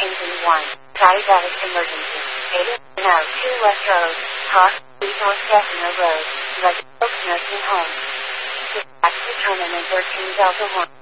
engine 1. Diabetic emergency. Ada, now 2 West Road. Cross, North Gatineau Road. Red Oaks Nursing Home. Dispatch determinant 13 Delta 1.